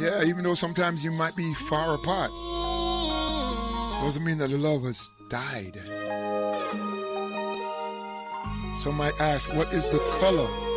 Yeah, even though sometimes you might be far apart, doesn't mean that the love has died. Some might ask, what is the color